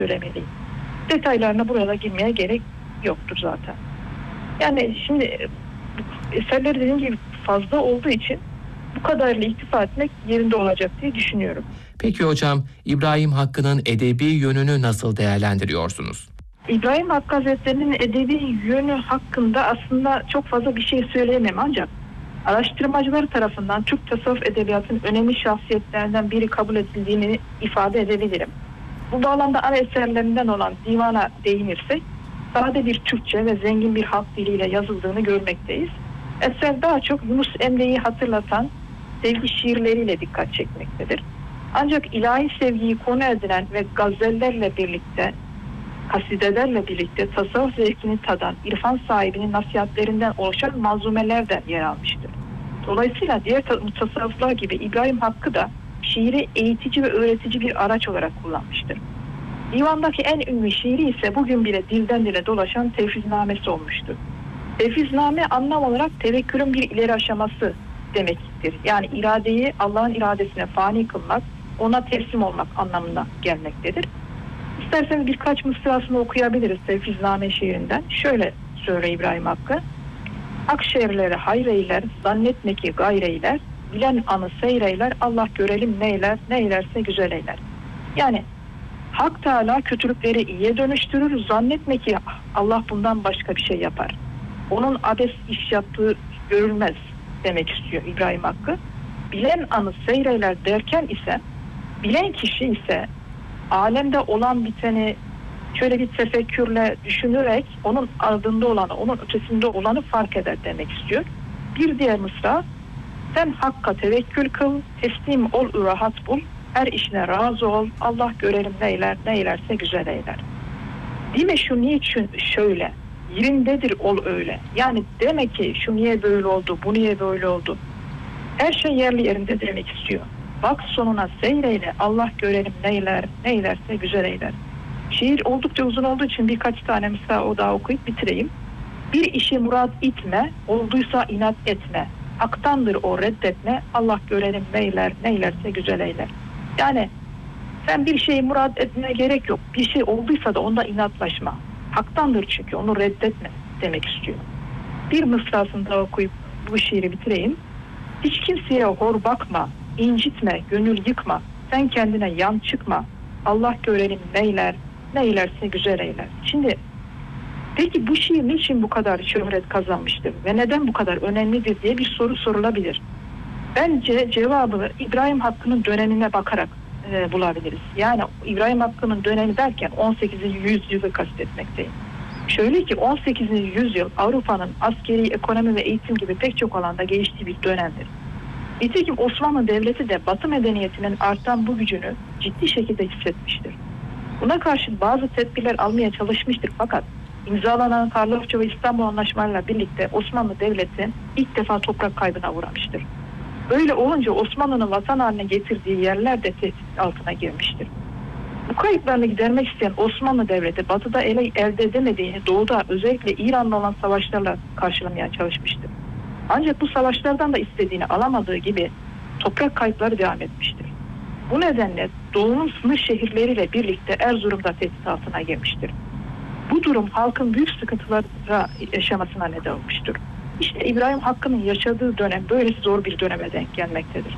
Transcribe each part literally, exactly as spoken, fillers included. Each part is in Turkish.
söylemeliyim. Detaylarına burada girmeye gerek yoktur zaten. Yani şimdi eserleri dediğim gibi fazla olduğu için bu kadarıyla iktifa etmek yerinde olacak diye düşünüyorum. Peki hocam, İbrahim Hakkı'nın edebi yönünü nasıl değerlendiriyorsunuz? İbrahim Hakkı Hazretleri'nin edebi yönü hakkında aslında çok fazla bir şey söyleyemem, ancak araştırmacılar tarafından Türk tasavvuf edebiyatının önemli şahsiyetlerinden biri kabul edildiğini ifade edebilirim. Bu bağlamda ana eserlerinden olan Divan'a değinirsek, sade bir Türkçe ve zengin bir halk diliyle yazıldığını görmekteyiz. Eser daha çok Yunus Emre'yi hatırlatan sevgi şiirleriyle dikkat çekmektedir. Ancak ilahi sevgiyi konu edinen ve gazellerle birlikte, kasidelerle birlikte tasavvuf zevkini tadan irfan sahibinin nasihatlerinden oluşan manzumeler de yer almıştır. Dolayısıyla diğer tasavvuflar gibi İbrahim Hakkı da şiiri eğitici ve öğretici bir araç olarak kullanmıştır. Divandaki en ünlü şiiri ise bugün bile dilden dile dolaşan Tevfiznamesi olmuştur. Tevfizname anlam olarak tevekkülün bir ileri aşaması demektir. Yani iradeyi Allah'ın iradesine fani kılmak, ona teslim olmak anlamına gelmektedir. İsterseniz birkaç mısrasını okuyabiliriz Tevfizname şiirinden. Şöyle söyle İbrahim Hakkı: Hak şerleri hayreyler, zannetme ki gayreyler, bilen anı seyreyler, Allah görelim neyler, neylerse güzel eyler. Yani Hak Teala kötülükleri iyiye dönüştürür, zannetme ki Allah bundan başka bir şey yapar. Onun abes iş yaptığı görülmez demek istiyor İbrahim Hakkı. Bilen anı seyreyler derken ise, bilen kişi ise alemde olan biteni şöyle bir tefekkürle düşünerek onun ardında olanı, onun ötesinde olanı fark eder demek istiyor. Bir diğer mısra: sen Hakk'a tevekkül kıl, teslim ol, rahat bul, her işine razı ol, Allah görelim neyler, neylerse güzel eyler. Değil mi şu niçin şöyle, yerindedir ol öyle. Yani demek ki şu niye böyle oldu, bu niye böyle oldu. Her şey yerli yerinde demek istiyor. Bak sonuna seyreyle, Allah görelim neyler, neylerse güzel eyler. Şiir oldukça uzun olduğu için birkaç tane mesela o daha okuyup bitireyim. Bir işi murat itme, olduysa inat etme. Haktandır o, reddetme, Allah görelim neyler, neylerse güzel eyler. Yani sen bir şeyi murat etmeye gerek yok. Bir şey olduysa da onda inatlaşma. Haktandır çünkü, onu reddetme demek istiyor. Bir mısrasını daha okuyup bu şiiri bitireyim. Hiç kimseye hor bakma, incitme, gönül yıkma. Sen kendine yan çıkma. Allah görelim neyler, neylerse güzel eyler. Şimdi peki bu şiir niçin bu kadar şöhret kazanmıştır ve neden bu kadar önemlidir diye bir soru sorulabilir. Bence cevabı İbrahim Hakkı'nın dönemine bakarak e, bulabiliriz. Yani İbrahim Hakkı'nın dönemi derken on sekizinci yüzyılı kastetmekteyim. Şöyle ki on sekizinci yüzyıl Avrupa'nın askeri, ekonomi ve eğitim gibi pek çok alanda geliştiği bir dönemdir. Nitekim Osmanlı Devleti de Batı medeniyetinin artan bu gücünü ciddi şekilde hissetmiştir. Buna karşın bazı tedbirler almaya çalışmıştır, fakat imzalanan Karlofça ve İstanbul Anlaşmalarıyla birlikte Osmanlı Devleti ilk defa toprak kaybına uğramıştır. Böyle olunca Osmanlı'nın vatan haline getirdiği yerler de tehdit altına girmiştir. Bu kayıplarını gidermek isteyen Osmanlı Devleti batıda ele elde edemediğini doğuda özellikle İran'la olan savaşlarla karşılamaya çalışmıştır. Ancak bu savaşlardan da istediğini alamadığı gibi toprak kayıpları devam etmiştir. Bu nedenle doğunun sınır şehirleriyle birlikte Erzurum'da tehdit altına girmiştir. Bu durum halkın büyük sıkıntılara yaşamasına neden olmuştur. İşte İbrahim Hakkı'nın yaşadığı dönem böylesi zor bir döneme denk gelmektedir.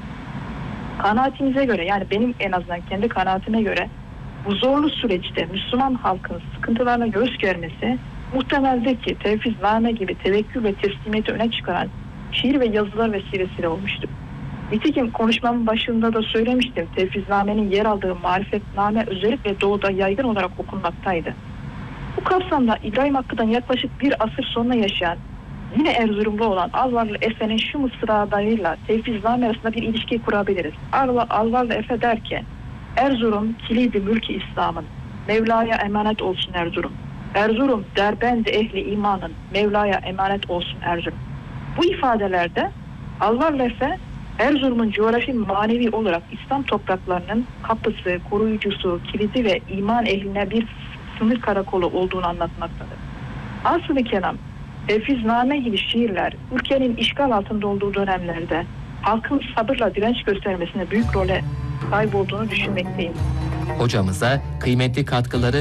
Kanaatimize göre, yani benim en azından kendi kanaatime göre, bu zorlu süreçte Müslüman halkın sıkıntılarına göğüs germesi muhtemeldir ki Tevfizname gibi tevekkül ve teslimiyeti öne çıkaran şiir ve yazılar vesilesiyle olmuştur. Nitekim konuşmamın başında da söylemiştim, Tevfizname'nin yer aldığı Marifetname özellikle doğuda yaygın olarak okunmaktaydı. Bu kapsamda İbrahim Hakkı'dan yaklaşık bir asır sonra yaşayan, yine Erzurumlu olan Alvarlı Efe'nin şu mısralarıyla Tevfizname arasında bir ilişki kurabiliriz. Alvarlı Efe der ki: Erzurum kilidi mülki İslam'ın, Mevla'ya emanet olsun Erzurum. Erzurum derbend ehli imanın, Mevla'ya emanet olsun Erzurum. Bu ifadelerde Alvarlı Efe, Erzurum'un coğrafi manevi olarak İslam topraklarının kapısı, koruyucusu, kilidi ve iman ehline bir sınır karakolu olduğunu anlatmaktadır. Asıl-ı kelam, Tevfizname gibi şiirler ülkenin işgal altında olduğu dönemlerde halkın sabırla direnç göstermesine büyük role sahip olduğunu düşünmekteyim. Hocamıza kıymetli katkıları